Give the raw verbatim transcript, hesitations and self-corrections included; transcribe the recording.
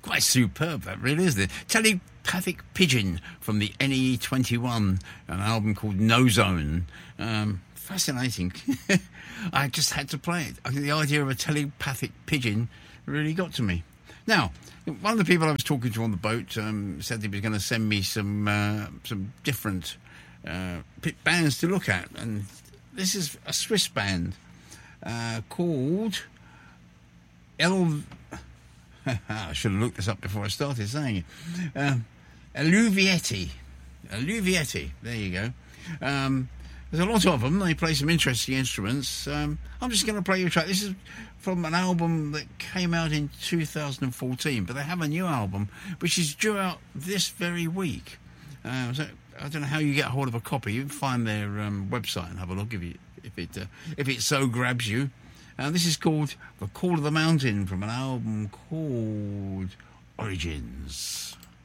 Quite superb, that really, isn't it? Telepathic Pigeon from the N E twenty-one, an album called No Zone. Um, fascinating. I just had to play it. I think the idea of a telepathic pigeon really got to me. Now, one of the people I was talking to on the boat um, said he was going to send me some uh, some different uh, bands to look at, and this is a Swiss band uh, called El. I should have looked this up before I started saying it. Um, Alluvietti. Alluvietti. There you go. Um, there's a lot of them. They play some interesting instruments. Um, I'm just going to play you a track. This is from an album that came out in two thousand fourteen, but they have a new album which is due out this very week. Uh, so I don't know how you get hold of a copy. You can find their um, website and have a look if you, if it uh, if it so grabs you. Uh, this is called The Call of the Mountain from an album called Origins.